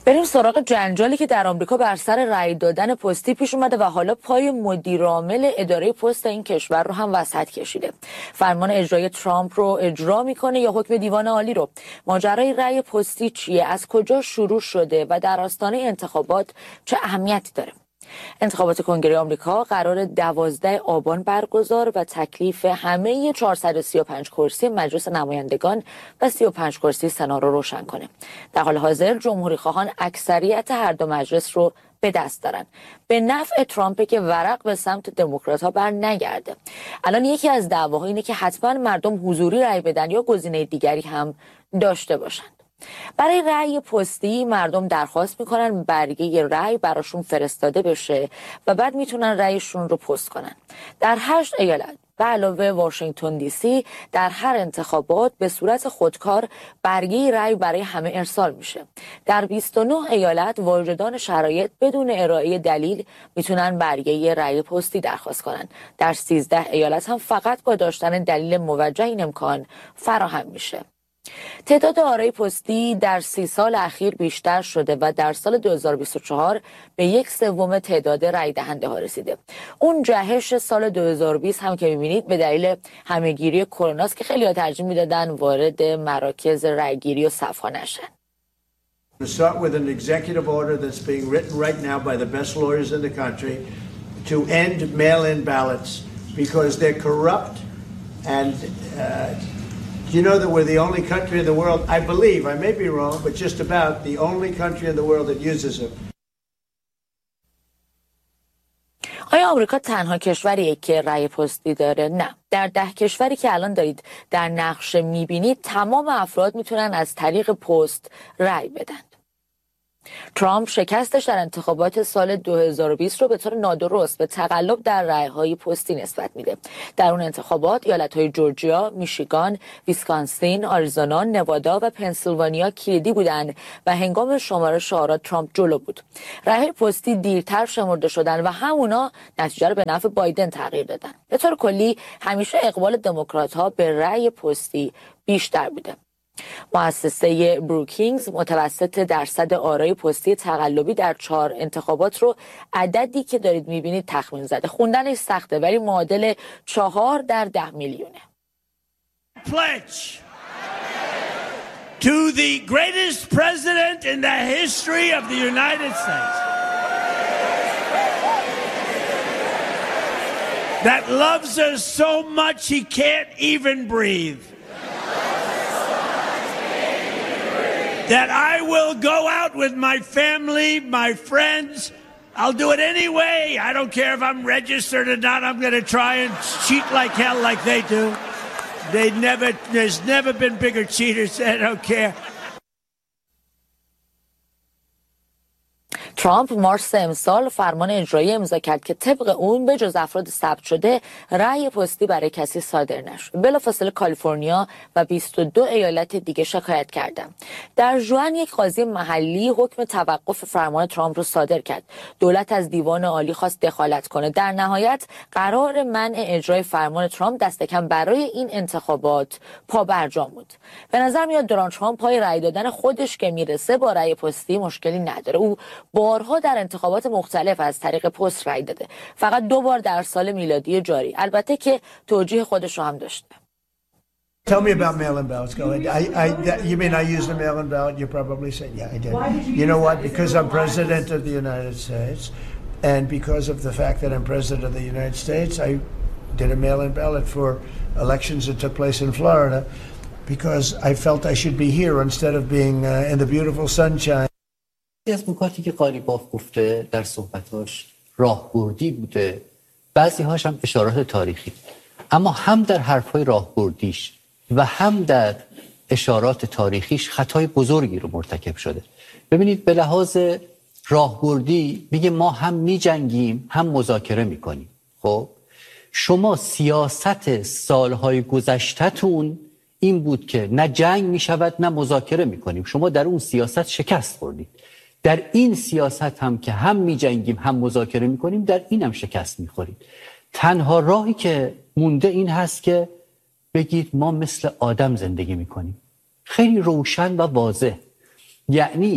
بریم سراغ جنجالی که در آمریکا بر سر رأی دادن پستی پیش اومده و حالا پای مدیرعامل اداره پست این کشور رو هم وسط کشیده. فرمان اجرایی ترامپ رو اجرا میکنه یا حکم دیوان عالی رو؟ ماجرای رأی پستی چیه؟ از کجا شروع شده و در آستانه انتخابات چه اهمیتی داره؟ انتخابات کنگره آمریکا قرار 12 آبان برگزار و تکلیف همه 435 کرسی مجلس نمایندگان و 35 کرسی سنا رو روشن کنه. در حال حاضر جمهوری خواهان اکثریت هر دو مجلس رو به دست دارن. به نفع ترامپ که ورق به سمت دموکرات‌ها بر نگرده. الان یکی از دعواها اینه که حتما مردم حضوری رأی بدن یا گزینه دیگری هم داشته باشن. برای رأی پستی مردم درخواست میکنن برگه رأی براشون فرستاده بشه و بعد میتونن رأیشون رو پست کنن. در 8 ایالت به علاوه واشنگتن دی سی در هر انتخابات به صورت خودکار برگه رأی برای همه ارسال میشه. در 29 ایالت واجدان شرایط بدون ارائه دلیل میتونن برگه رأی پستی درخواست کنن. در 13 ایالت هم فقط با داشتن دلیل موجه این امکان فراهم میشه. تعداد آرای پستی در 30 سال اخیر بیشتر شده و در سال 2024 به 1/3 تعداد رای دهنده ها رسیده. اون جهش سال 2020 هم که میبینید به دلیل همهگیری کرونا است که خیلی ها ترجیح میدادن وارد مراکز رایگیری و صف‌ها نشن. To start with an executive order that's being written right now by the best lawyers in the country to end mail-in ballots because they're corrupt and you know that we're the only country in the world, I believe, I may be wrong, but just about the only country in the world that uses them. آیا آمریکا تنها کشوریه که رأی پستی داره؟ نه. در 10 کشوری که الان دارید در نقشه میبینید تمام افراد میتونن از طریق پست رأی بدن. ترامپ شکستش در انتخابات سال 2020 رو به طور نادرست به تقلب در رأی‌های پستی نسبت میده. در اون انتخابات ایالت‌های جورجیا، میشیگان، ویسکانسین، آریزونا، نوادا و پنسیلوانیا کلیدی بودند و هنگام شمارش آرا ترامپ جلو بود. رأی‌های پستی دیرتر شمرده شدن و همونا نتیجه رو به نفع بایدن تغییر دادن. به طور کلی همیشه اقبال دموکرات‌ها به رأی پستی بیشتر بوده. مؤسسه بروکینگز متوسط درصد آرای پستی تقلبی در 4 انتخابات رو عددی که دارید میبینید تخمین زده. خوندنش سخته ولی معادل 4 در 10 میلیونه. Pledge to the greatest president in the history of the United States that loves us so much he can't even breathe. That I will go out with my family, my friends. I'll do it anyway. I don't care if I'm registered or not. I'm going to try and cheat like hell like they do. There's never been bigger cheaters. I don't care. ترامپ مارس امسال فرمان اجرایی امضا کرد که طبق اون به جز افراد ثبت شده رأی پستی برای کسی صادر نشد. بلافاصله کالیفرنیا و 22 ایالت دیگه شکایت کردند. در ژوئن یک قاضی محلی حکم توقف فرمان ترامپ رو صادر کرد. دولت از دیوان عالی خواست دخالت کنه. در نهایت قرار منع اجرای فرمان ترامپ دست کم برای این انتخابات پابرجا بود. به نظر میاد دونالد ترامپ پای رأی دادن خودش که میرسه با رأی پستی مشکلی نداره. او بارها در انتخابات مختلف از طریق پست رأی داده. فقط 2 بار در سال میلادی جاری. البته که توجیه خودش رو هم داشته. Tell me about mail-in ballots. Go ahead. You mean I used a mail-in ballot? You probably said, yeah, I did. You know what? Because I'm president of the United States, and because of the fact that I'm president of the United States, I did a mail-in ballot for elections that took place in Florida, because I felt I should be here instead of being in the beautiful sunshine. از نکاتی که قالیباف گفته در صحبتاش راهبردی بوده، بعضی هاش هم اشارات تاریخی، اما هم در حرفای راهبردیش و هم در اشارات تاریخیش خطای بزرگی رو مرتکب شده. ببینید به لحاظ راهبردی میگه ما هم میجنگیم هم مذاکره میکنیم. خب شما سیاست سالهای گذشته‌تون این بود که نه جنگ میشود نه مذاکره میکنیم. شما در اون سیاست شکست خوردید. در این سیاست هم که هم می‌جنگیم هم مذاکره می‌کنیم در این هم شکست می‌خوریم. تنها راهی که مونده این هست که بگید ما مثل آدم زندگی می‌کنیم. خیلی روشن و واضح. یعنی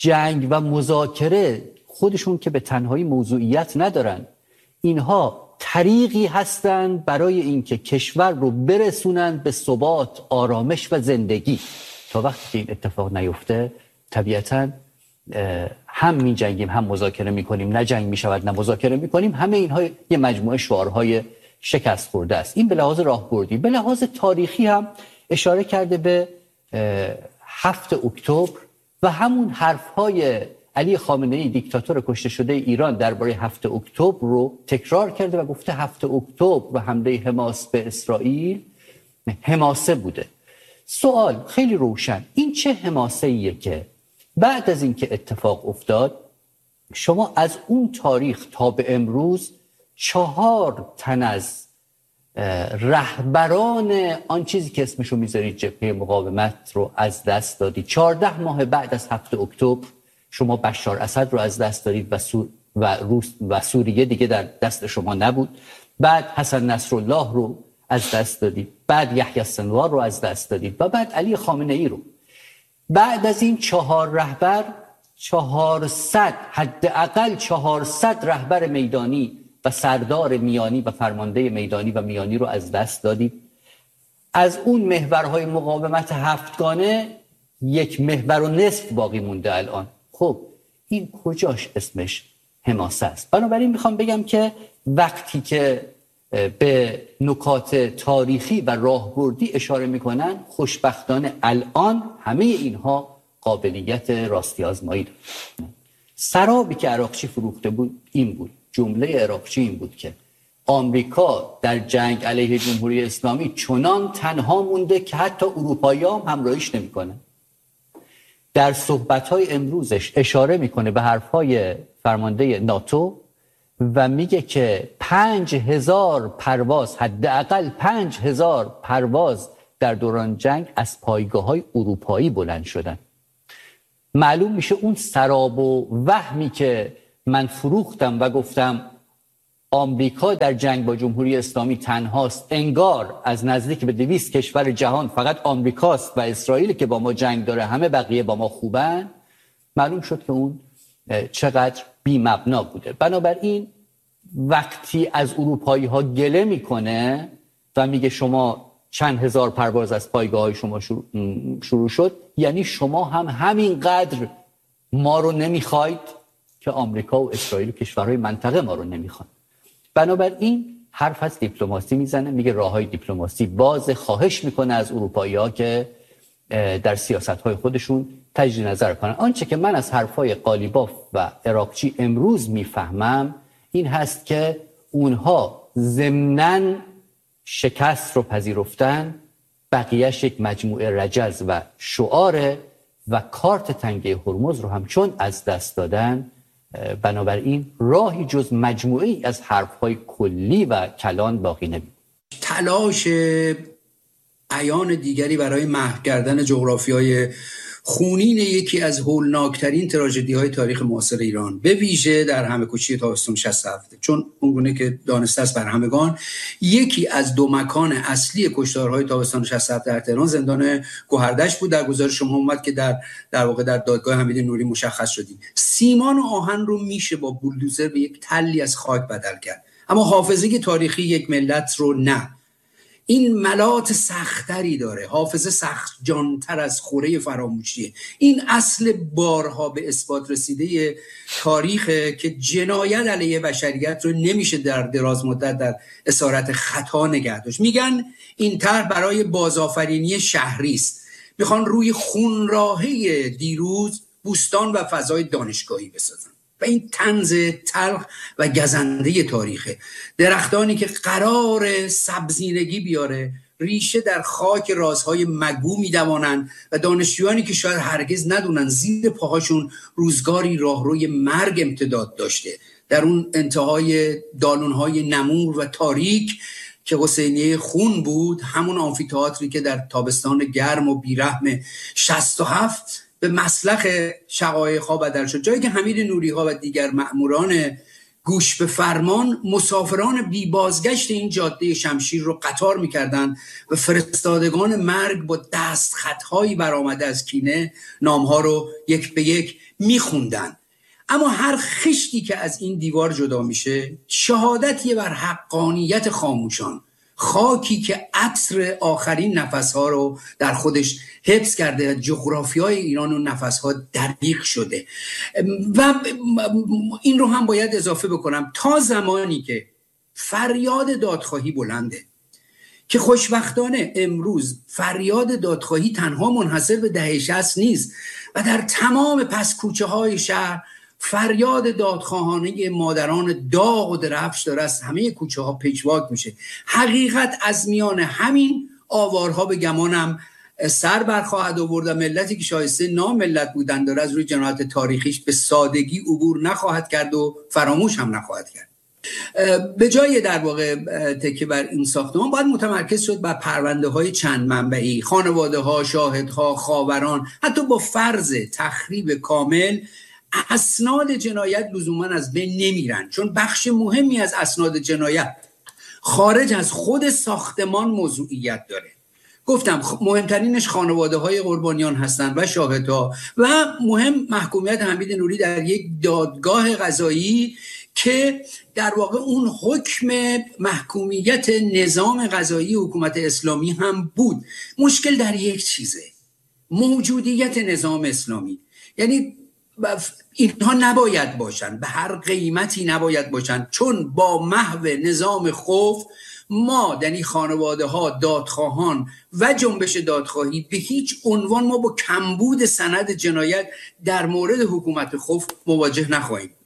جنگ و مذاکره خودشون که به تنهایی موضوعیت ندارن، اینها طریقی هستند برای اینکه کشور رو برسونن به ثبات، آرامش و زندگی. تا وقتی که این اتفاق نیفته طبیعتاً هم می جنگیم هم مذاکره می کنیم، نه جنگ می شود نه مذاکره می کنیم. همه اینها یه مجموعه شعارهای شکست خورده است. این به لحاظ راهبردی. به لحاظ تاریخی هم اشاره کرده به 7 اکتبر و همون حرفهای علی خامنه‌ای دیکتاتور کشته شده ایران درباره 7 اکتبر رو تکرار کرده و گفته 7 اکتبر و حمله حماس به اسرائیل حماسه بوده. سوال خیلی روشن، این چه حماسه‌ایه که بعد از اینکه اتفاق افتاد شما از اون تاریخ تا به امروز 4 تن از رهبران آن چیزی که اسمشو میذارید جبهه مقاومت رو از دست دادید؟ 14 ماه بعد از 7 اکتبر شما بشار اسد رو از دست دادید و سوریه دیگه در دست شما نبود. بعد حسن نصرالله رو از دست دادید، بعد یحیی سنوار رو از دست دادید و بعد علی خامنه‌ای رو. بعد از این 4 رهبر 400 حداقل 400 رهبر میدانی و سردار میانی و فرمانده میدانی و میانی رو از دست دادید. از اون محورهای مقاومت 7گانه 1 محور و نصف باقی مونده الان. خب این کجاش اسمش حماسه است؟ بنابراین میخوام بگم که وقتی که به نکات تاریخی و راهبردی اشاره میکنن، خوشبختانه الان همه اینها قابلیت راستی آزمایی دارد. سرابی که عراقچی فروخته بود این بود، جمله عراقچی این بود که آمریکا در جنگ علیه جمهوری اسلامی چنان تنها مونده که حتی اروپایی‌ها هم همراهیش نمی‌کنن. در صحبت‌های امروزش اشاره میکنه به حرف‌های فرمانده ناتو و میگه که 5000 پرواز، حداقل 5000 پرواز در دوران جنگ از پایگاه‌های اروپایی بلند شدن. معلوم میشه اون سراب و وهمی که من فروختم و گفتم آمریکا در جنگ با جمهوری اسلامی تنهاست، انگار از نزدیک به 200 کشور جهان فقط آمریکاست و اسرائیل که با ما جنگ داره، همه بقیه با ما خوبن. معلوم شد که اون چقدر بی مبنا بوده. بنابراین وقتی از اروپایی ها گله میکنه و میگه شما چند هزار پرواز از پایگاه های شما شروع شد، یعنی شما هم همینقدر ما رو نمیخواید که آمریکا و اسرائیل و کشورهای منطقه ما رو نمیخوان. بنابراین حرف از دیپلماسی میزنه، میگه راههای دیپلماسی باز، خواهش میکنه از اروپایی ها که در سیاست های خودشون تجدید نظر کنن. آنچه که من از حرفای قالیباف و عراقچی امروز میفهمم این هست که اونها ضمناً شکست رو پذیرفتن، بقیهش یک مجموعه رجز و شعاره و کارت تنگه هرمز رو هم چون از دست دادن، بنابراین راهی جز مجموعه از حرفهای کلی و کلان باقی نمید. تلاش عیان دیگری برای محو کردن جغرافیای خونین یکی از هولناکترین تراژدی‌های تاریخ معاصر ایران، به ویژه در همه‌کوچی تابستون 67، چون اونگونه که دانسته است بر همگان، یکی از 2 مکان اصلی کشتارهای تابستان 67 در تهران زندان گوهردشت بود. در گزارش شما اومد که در واقع در دادگاه حمید نوری مشخص شدیم. سیمان و آهن رو میشه با بولدوزر به یک تلی از خاک بدل کرد، اما حافظه تاریخی یک ملت رو نه. این ملات سختری داره، حافظه سخت جانتر از خوره فراموشیه. این اصل بارها به اثبات رسیده تاریخه که جنایت علیه بشریت رو نمیشه در دراز مدت در اسارت خطا نگه داشت. میگن این طرح برای بازآفرینی شهری است، میخوان روی خونراهه دیروز بوستان و فضای دانشگاهی بسازن و این طنز تلخ و گزنده تاریخه. درختانی که قرار سبزینگی بیاره ریشه در خاک رازهای مگو میدوانند و دانشجویانی که شاید هرگز ندونن زیر پاهاشون روزگاری راهروی مرگ امتداد داشته، در اون انتهای دالونهای نمور و تاریک که حسینیه خون بود، همون آمفی‌تئاتری که در تابستان گرم و بیرحم 67 به مسلخ شقایق‌ها بدل شد، جایی که حمید نوری‌ها و دیگر مأموران گوش به فرمان مسافران بی بازگشت این جاده شمشیر رو قطار میکردن و فرستادگان مرگ با دستخطهایی برآمده از کینه نامها رو یک به یک میخوندن. اما هر خشتی که از این دیوار جدا میشه شهادتیه بر حقانیت خاموشان، خاکی که عطر آخرین نفسها رو در خودش حفظ کرده، جغرافیای ایران و نفسها دقیق شده. و این رو هم باید اضافه بکنم، تا زمانی که فریاد دادخواهی بلنده، که خوشبختانه امروز فریاد دادخواهی تنها منحصر به دهه 60 نیست و در تمام پسکوچه های شهر فریاد دادخواهانه مادران داغ و درفش داره از همه کوچه ها پیچواک میشه. حقیقت از میان همین آوارها به گمانم سر برخواهد آورد و ملتی که شایسته نام ملت بودن داره از روی جنایت تاریخیش به سادگی عبور نخواهد کرد و فراموش هم نخواهد کرد. به جای در واقع تکیه بر این ساختمان باید متمرکز شد بر پرونده های چند منبعی، خانواده ها، شاهدها، خاوران. حتی با فرض تخریب کامل اسناد جنایت لزوما از بین نمیرن، چون بخش مهمی از اسناد جنایت خارج از خود ساختمان موضوعیت داره. گفتم مهمترینش خانواده های قربانیان هستند و شاهدها و مهم محکومیت حمید نوری در یک دادگاه قضایی که در واقع اون حکم محکومیت نظام قضایی حکومت اسلامی هم بود. مشکل در یک چیزه، موجودیت نظام اسلامی. یعنی اینها نباید باشن، به هر قیمتی نباید باشن، چون با محو نظام خوف ما یعنی خانواده ها، دادخواهان و جنبش دادخواهی به هیچ عنوان ما با کمبود سند جنایت در مورد حکومت خوف مواجه نخواهیم.